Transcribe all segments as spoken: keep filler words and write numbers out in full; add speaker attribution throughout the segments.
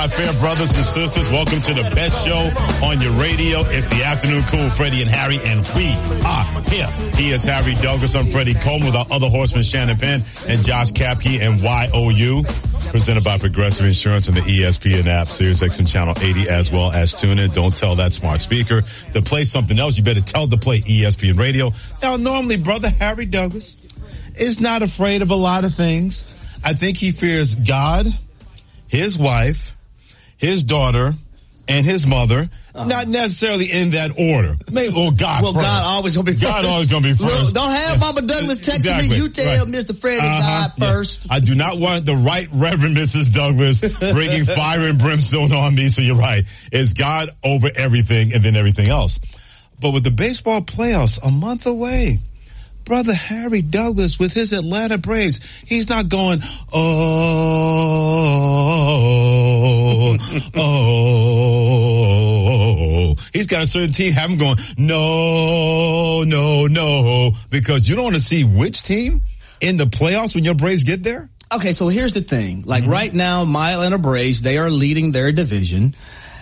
Speaker 1: My fair brothers and sisters, welcome to the best show on your radio. It's the Afternoon Cool, Freddie and Harry, and we are here. He is Harry Douglas. I'm Freddie Coleman with our other horseman, Shannon Penn, and Josh Kapke and Y O U. Presented by Progressive Insurance and the E S P N app, Sirius X M Channel eighty, as well as TuneIn. Don't tell that smart speaker to play something else. You better tell to play E S P N Radio. Now, normally, brother Harry Douglas is not afraid of a lot of things. I think he fears God, his wife, his daughter, and his mother, uh-huh. not necessarily in that order. Maybe, well, God
Speaker 2: well,
Speaker 1: first.
Speaker 2: God always going to be first.
Speaker 1: God always going to be first.
Speaker 2: Look, don't have Mama Douglas texting exactly. me. You tell right. Mister Freddie uh-huh. God first.
Speaker 1: Yeah. I do not want the right Reverend Missus Douglas bringing fire and brimstone on me, so you're right. It's God over everything and then everything else. But with the baseball playoffs a month away, brother Harry Douglas with his Atlanta Braves, he's not going, oh, oh. He's got a certain team have him going, no, no, no, because you don't want to see which team in the playoffs when your Braves get there.
Speaker 2: Okay, so here's the thing. Like mm-hmm. right now, my Atlanta Braves, they are leading their division.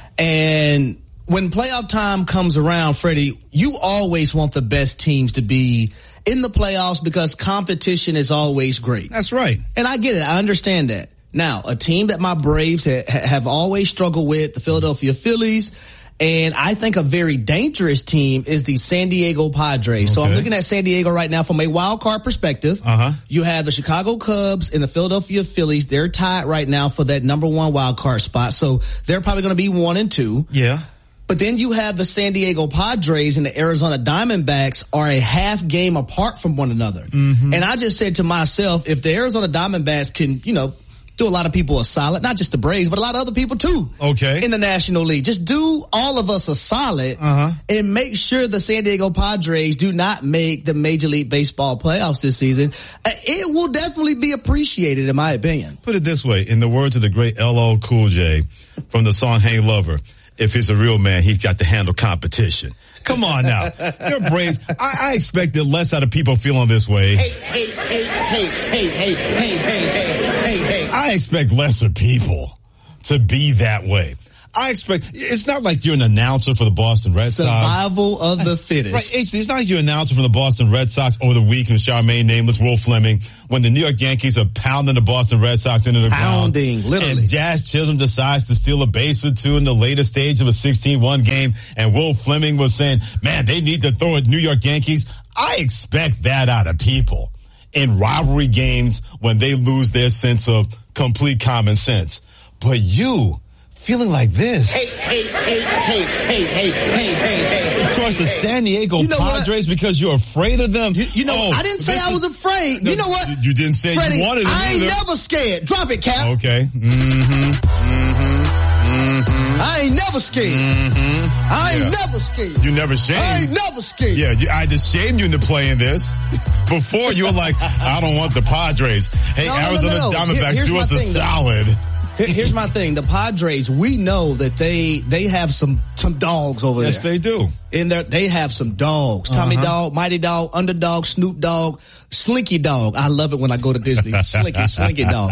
Speaker 2: And when playoff time comes around, Freddie, you always want the best teams to be in the playoffs because competition is always great.
Speaker 1: That's right.
Speaker 2: And I get it. I understand that. Now, a team that my Braves ha- have always struggled with, the Philadelphia Phillies, and I think a very dangerous team is the San Diego Padres. Okay. So I'm looking at San Diego right now from a wild card perspective. Uh-huh. You have the Chicago Cubs and the Philadelphia Phillies. They're tied right now for that number one wild card spot. So they're probably going to be one and two.
Speaker 1: Yeah.
Speaker 2: But then you have the San Diego Padres and the Arizona Diamondbacks are a half game apart from one another. Mm-hmm. And I just said to myself, if the Arizona Diamondbacks can, you know, do a lot of people a solid, not just the Braves, but a lot of other people too.
Speaker 1: Okay.
Speaker 2: In the National League. Just do all of us a solid uh-huh. and make sure the San Diego Padres do not make the Major League Baseball playoffs this season. It will definitely be appreciated, in my opinion.
Speaker 1: Put it this way, in the words of the great L L Cool J from the song Hey Lover, if he's a real man, he's got to handle competition. Come on now. Your Braves, I, I expected less out of people feeling this way.
Speaker 2: Hey, hey, hey, hey, hey, hey, hey, hey, hey, hey, hey.
Speaker 1: I expect lesser people to be that way. I expect, it's not like you're an announcer for the Boston Red
Speaker 2: Survival
Speaker 1: Sox.
Speaker 2: Survival of the fittest.
Speaker 1: Right, it's, it's not like you're an announcer for the Boston Red Sox over the week and Charmaine Nameless, Will Fleming, when the New York Yankees are pounding the Boston Red Sox into the
Speaker 2: pounding,
Speaker 1: ground.
Speaker 2: Literally.
Speaker 1: And Jazz Chisholm decides to steal a base or two in the later stage of a sixteen one game, and Will Fleming was saying, man, they need to throw at New York Yankees. I expect that out of people in rivalry games when they lose their sense of complete common sense. But you, feeling like this.
Speaker 2: Hey, hey, hey, hey, hey, hey, hey, hey, hey.
Speaker 1: Towards the San Diego
Speaker 2: you know
Speaker 1: Padres what? Because you're afraid of them?
Speaker 2: You, you know,
Speaker 1: oh,
Speaker 2: I didn't say I was afraid. No, you know what?
Speaker 1: You, you didn't say
Speaker 2: Freddie,
Speaker 1: you wanted them
Speaker 2: I ain't
Speaker 1: either.
Speaker 2: never scared. Drop it, Cap.
Speaker 1: Okay. Mm-hmm. Mm-hmm. Mm-hmm.
Speaker 2: I ain't never scared.
Speaker 1: Mm-hmm.
Speaker 2: I ain't
Speaker 1: yeah.
Speaker 2: never scared.
Speaker 1: You never shamed.
Speaker 2: I ain't never scared.
Speaker 1: Yeah, you, I just shamed you into playing this. Before you were like, I don't want the Padres. Hey, no, Arizona no, no, no. Diamondbacks,
Speaker 2: Here,
Speaker 1: do us a
Speaker 2: thing,
Speaker 1: solid.
Speaker 2: Here's my thing. The Padres, we know that they they have some some dogs over
Speaker 1: yes, there. Yes, they do.
Speaker 2: In there, they have some dogs. Tommy uh-huh. Dog, Mighty Dog, Underdog, Snoop Dogg, Slinky Dog. I love it when I go to Disney. Slinky, Slinky Dog.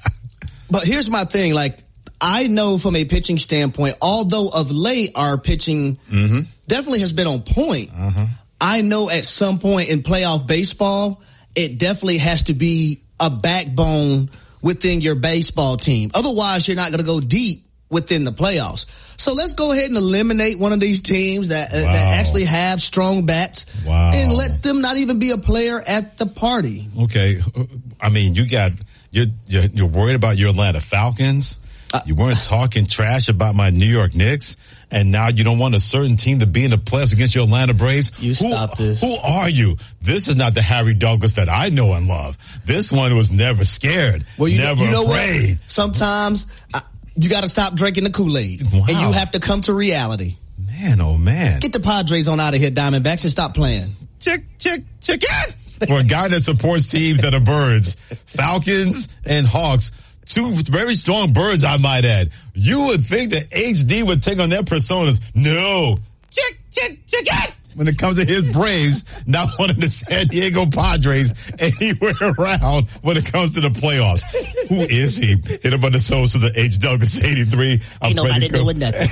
Speaker 2: But here's my thing. Like, I know from a pitching standpoint, although of late our pitching mm-hmm. definitely has been on point, uh-huh. I know at some point in playoff baseball, it definitely has to be a backbone within your baseball team. Otherwise, you're not going to go deep within the playoffs. So let's go ahead and eliminate one of these teams that, uh, wow. that actually have strong bats wow. and let them not even be a player at the party.
Speaker 1: Okay. I mean, you got, you're, you're, you're worried about your Atlanta Falcons. Uh, you weren't talking trash about my New York Knicks, and now you don't want a certain team to be in the playoffs against your Atlanta Braves.
Speaker 2: You
Speaker 1: who,
Speaker 2: stop this.
Speaker 1: Who are you? This is not the Harry Douglas that I know and love. This one was never scared, well, you never know, you know afraid.
Speaker 2: What? Sometimes I, you got to stop drinking the Kool-Aid, wow. and you have to come to reality.
Speaker 1: Man, oh man.
Speaker 2: Get the Padres on out of here, Diamondbacks, and stop playing.
Speaker 1: Chick, chick, chicken. For a guy that supports teams that are birds, Falcons and Hawks, two very strong birds, I might add. You would think that H D would take on their personas. No. Chick, chick, chicken. when it comes to his Braves not wanting the San Diego Padres anywhere around when it comes to the playoffs. Who is he? Hit him on the socials at H Douglas eighty-three. I'm
Speaker 2: Ain't nobody
Speaker 1: Freddie
Speaker 2: doing nothing.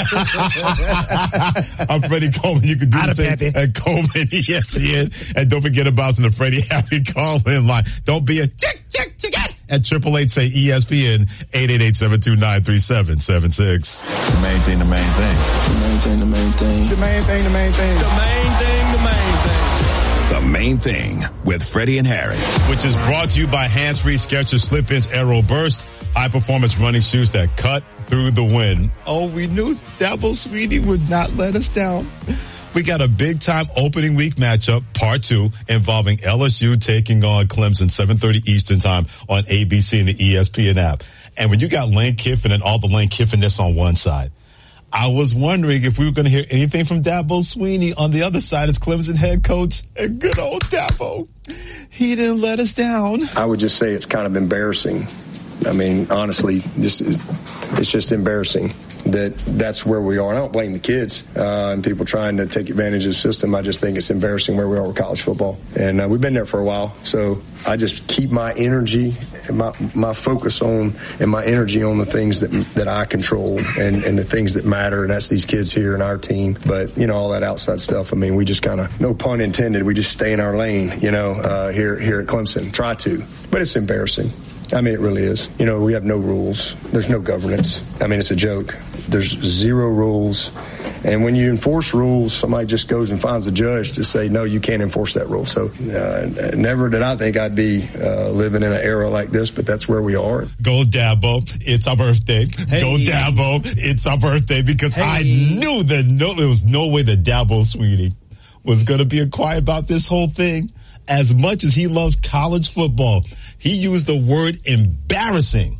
Speaker 1: I'm Freddie Coleman. You can do
Speaker 2: Out
Speaker 1: the same
Speaker 2: Pappy.
Speaker 1: at Coleman E S P N. And don't forget about the Freddie Harry call-in line. Don't be a chick, chick, chick at triple eight say E S P N eight eight eight, seven two nine, three seven seven six.
Speaker 3: The main thing, the main thing.
Speaker 4: The main thing, the main thing.
Speaker 3: The main thing, the main thing.
Speaker 4: The main thing, the main thing.
Speaker 3: The main thing with Freddie and Harry.
Speaker 1: Which is brought to you by Hands-Free Skechers Slip-Ins Aero Burst. High-performance running shoes that cut through the wind. Oh, we knew Dabo Swinney would not let us down. We got a big-time opening week matchup, part two, involving L S U taking on Clemson, seven thirty Eastern time on A B C and the E S P N app. And when you got Lane Kiffin and all the Lane Kiffin-ness on one side, I was wondering if we were going to hear anything from Dabo Swinney on the other side as Clemson head coach. And good old Dabo, he didn't let us down.
Speaker 5: I would just say it's kind of embarrassing. I mean, honestly, just it's just embarrassing that that's where we are. And I don't blame the kids uh, and people trying to take advantage of the system. I just think it's embarrassing where we are with college football. And uh, we've been there for a while. So I just keep my energy and my, my focus on and my energy on the things that that I control and, and the things that matter. And that's these kids here and our team. But, you know, all that outside stuff, I mean, we just kind of, no pun intended, we just stay in our lane, you know, uh, here, here at Clemson. Try to. But it's embarrassing. I mean, it really is. You know, we have no rules. There's no governance. I mean, it's a joke. There's zero rules. And when you enforce rules, somebody just goes and finds a judge to say, no, you can't enforce that rule. So uh, never did I think I'd be uh, living in an era like this, but that's where we are.
Speaker 1: Go Dabo. It's our birthday.
Speaker 2: Hey.
Speaker 1: Go Dabo. It's our birthday because
Speaker 2: Hey.
Speaker 1: I knew that no, there was no way that Dabo Swinney was going to be quiet about this whole thing. As much as he loves college football, he used the word embarrassing.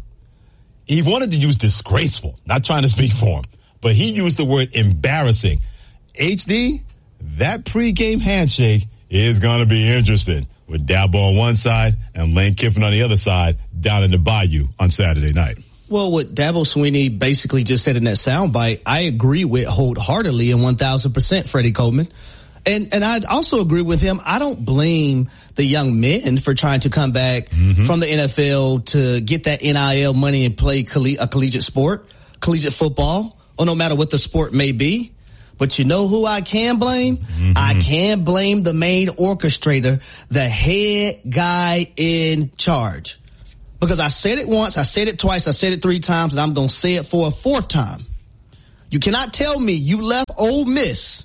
Speaker 1: He wanted to use disgraceful, not trying to speak for him, but he used the word embarrassing. H D, that pregame handshake is going to be interesting with Dabo on one side and Lane Kiffin on the other side down in the Bayou on Saturday night.
Speaker 2: Well, what Dabo Swinney basically just said in that soundbite, I agree with wholeheartedly and one thousand percent, Freddie Coleman. And and I also agree with him. I don't blame the young men for trying to come back mm-hmm. from the N F L to get that N I L money and play coll- a collegiate sport, collegiate football, or no matter what the sport may be. But you know who I can blame? Mm-hmm. I can blame the main orchestrator, the head guy in charge. Because I said it once, I said it twice, I said it three times, and I'm going to say it for a fourth time. You cannot tell me you left Ole Miss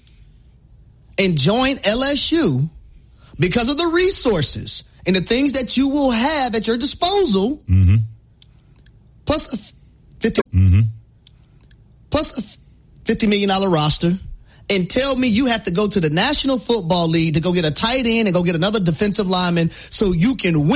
Speaker 2: and join L S U because of the resources and the things that you will have at your disposal, mm-hmm. plus a fifty, mm-hmm. plus a fifty million dollars roster, and tell me you have to go to the National Football League to go get a tight end and go get another defensive lineman so you can win.